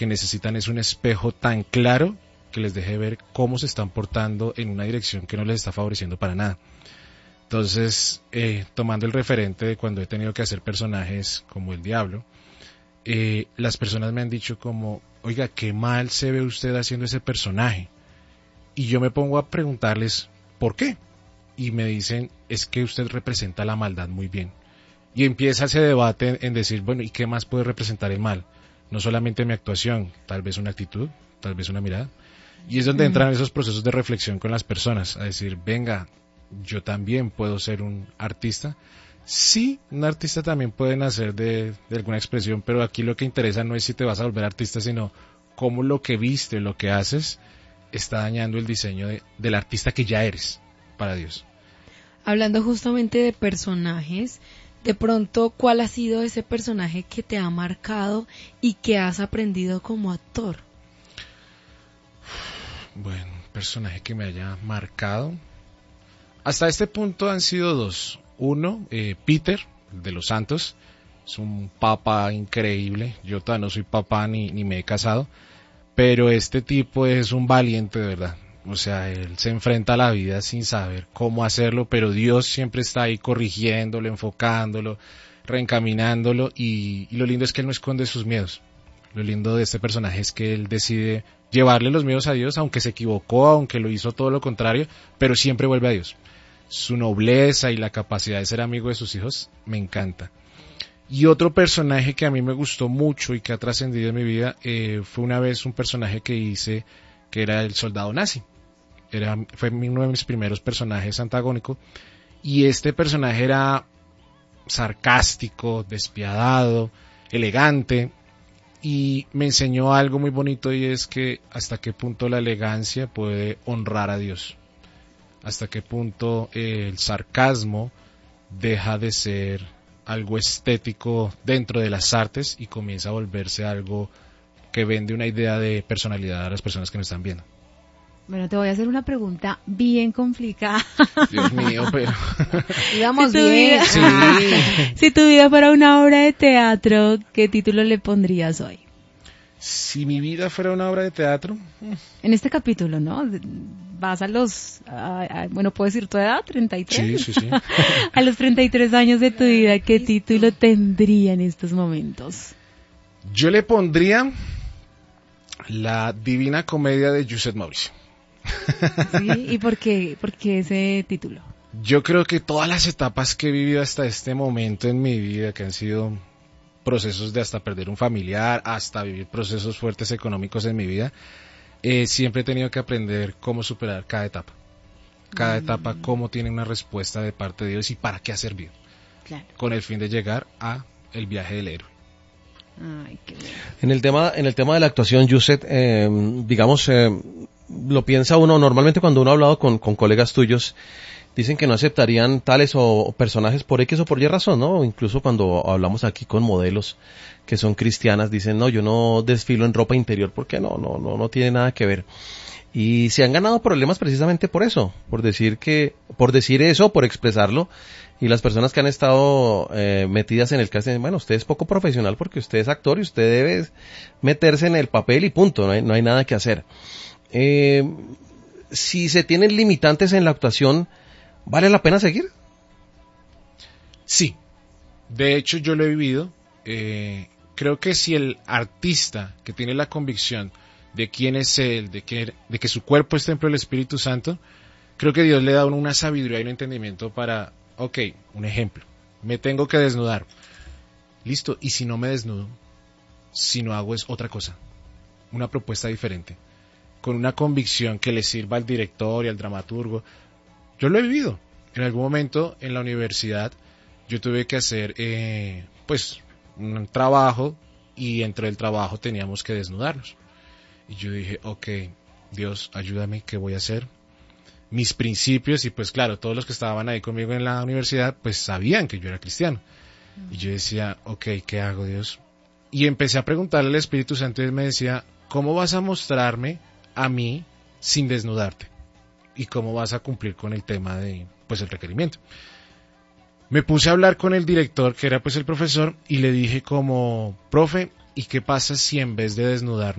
que necesitan es un espejo tan claro que les deje ver cómo se están portando en una dirección que no les está favoreciendo para nada. Entonces, tomando el referente de cuando he tenido que hacer personajes como el diablo, las personas me han dicho como, oiga, qué mal se ve usted haciendo ese personaje. Y yo me pongo a preguntarles, ¿por qué? Y me dicen, es que usted representa la maldad muy bien. Y empieza ese debate en decir, bueno, ¿y qué más puede representar el mal? No solamente mi actuación, tal vez una actitud, tal vez una mirada. Y es donde entran esos procesos de reflexión con las personas, a decir, venga, yo también puedo ser un artista. Sí, un artista también puede nacer de alguna expresión, pero aquí lo que interesa no es si te vas a volver artista, sino cómo lo que viste, lo que haces, está dañando el diseño del artista que ya eres para Dios. Hablando justamente de personajes, de pronto, ¿cuál ha sido ese personaje que te ha marcado y que has aprendido como actor? Bueno, un personaje que me haya marcado. Hasta este punto han sido dos. Uno, Peter, de los Santos, es un papa increíble. Yo todavía no soy papá ni me he casado, pero este tipo es un valiente de verdad. O sea, él se enfrenta a la vida sin saber cómo hacerlo, pero Dios siempre está ahí corrigiéndolo, enfocándolo, reencaminándolo, y lo lindo es que él no esconde sus miedos. Lo lindo de este personaje es que él decide llevarle los miedos a Dios, aunque se equivocó, aunque lo hizo todo lo contrario, pero siempre vuelve a Dios. Su nobleza y la capacidad de ser amigo de sus hijos me encanta. Y otro personaje que a mí me gustó mucho y que ha trascendido en mi vida fue una vez un personaje que hice que era el soldado nazi. Fue uno de mis primeros personajes antagónicos, y este personaje era sarcástico, despiadado, elegante, y me enseñó algo muy bonito, y es que hasta qué punto la elegancia puede honrar a Dios, hasta qué punto el sarcasmo deja de ser algo estético dentro de las artes y comienza a volverse algo que vende una idea de personalidad a las personas que nos están viendo. Bueno, te voy a hacer una pregunta bien complicada. Dios mío, pero... Íbamos bien. Sí. Si tu vida fuera una obra de teatro, ¿qué título le pondrías hoy? Si mi vida fuera una obra de teatro... En este capítulo, ¿no? Vas a los... bueno, ¿puedo decir tu edad? ¿33? Sí. A los 33 años de tu vida, ¿qué título tendría en estos momentos? Yo le pondría La Divina Comedia de Joseph Maurice. ¿Sí? ¿Y por qué ese título? Yo creo que todas las etapas que he vivido hasta este momento en mi vida, que han sido procesos de hasta perder un familiar, hasta vivir procesos fuertes económicos en mi vida, siempre he tenido que aprender cómo superar cada etapa. Cada etapa, cómo tiene una respuesta de parte de Dios y para qué ha servido. Claro. Con el fin de llegar a el viaje del héroe. Ay, qué bien. En el tema de la actuación, Yuset, digamos, lo piensa uno, normalmente cuando uno ha hablado con colegas tuyos, dicen que no aceptarían tales o personajes por X o por Y razón, ¿no? Incluso cuando hablamos aquí con modelos que son cristianas, dicen, no, yo no desfilo en ropa interior porque no tiene nada que ver. Y se han ganado problemas precisamente por eso, por decir eso, por expresarlo. Y las personas que han estado metidas en el casting, bueno, usted es poco profesional porque usted es actor y usted debe meterse en el papel y punto, no hay nada que hacer. Si se tienen limitantes en la actuación, ¿vale la pena seguir? Sí, de hecho yo lo he vivido. Creo que si el artista que tiene la convicción de quién es él, de que su cuerpo es templo del Espíritu Santo, creo que Dios le da a uno una sabiduría y un entendimiento para, ok, un ejemplo, me tengo que desnudar, listo, y si no me desnudo, si no hago es otra cosa, una propuesta diferente, con una convicción que le sirva al director y al dramaturgo. Yo lo he vivido, en algún momento en la universidad yo tuve que hacer pues un trabajo, y dentro del trabajo teníamos que desnudarnos. Y yo dije, ok, Dios, ayúdame, ¿qué voy a hacer? Mis principios, y pues claro, todos los que estaban ahí conmigo en la universidad, pues sabían que yo era cristiano. Y yo decía, ok, ¿qué hago, Dios? Y empecé a preguntarle al Espíritu Santo, y él me decía, ¿cómo vas a mostrarme a mí sin desnudarte? ¿Y cómo vas a cumplir con el tema de, pues, el requerimiento? Me puse a hablar con el director, que era pues el profesor, y le dije como, profe, ¿y qué pasa si en vez de desnudarnos